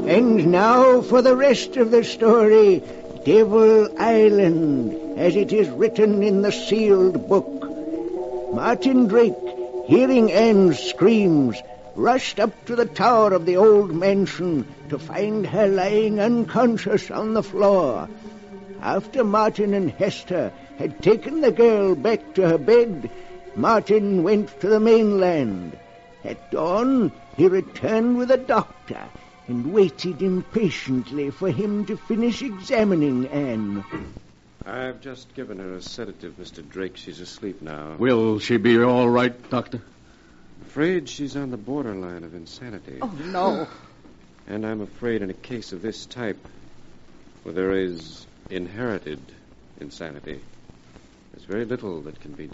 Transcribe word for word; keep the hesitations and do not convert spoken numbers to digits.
And now for the rest of the story, Devil Island, as it is written in the sealed book. Martin Drake, hearing Anne's screams, rushed up to the tower of the old mansion to find her lying unconscious on the floor. After Martin and Hester had taken the girl back to her bed, Martin went to the mainland. At dawn, he returned with a doctor and waited impatiently for him to finish examining Anne. I've just given her a sedative, Mister Drake. She's asleep now. Will she be all right, Doctor? Afraid she's on the borderline of insanity. Oh, no. And I'm afraid in a case of this type, where there is inherited insanity, there's very little that can be done.